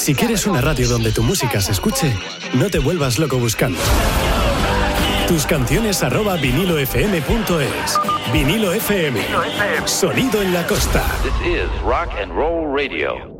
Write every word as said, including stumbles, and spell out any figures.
Si quieres una radio donde tu música se escuche, no te vuelvas loco buscando. Tus canciones arroba vinilo f m punto es. Vinilo F M. Sonido en la costa. This is Rock and Roll Radio.